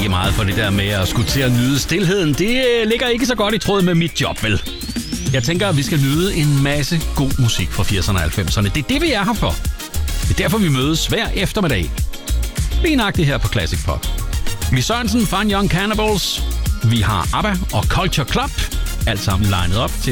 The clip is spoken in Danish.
rigtig meget for det der med at skulle til at nyde stilheden. Det ligger ikke så godt i tråd med mit job, vel? Jeg tænker, at vi skal nyde en masse god musik fra 80'erne og 90'erne. Det er det, vi er her for. Det er derfor, vi mødes hver eftermiddag. Lige nøjagtigt her på Classic Pop. Vi Sørensen, Fun Young Cannibals. Vi har ABBA og Culture Club. Alt sammen legnet op til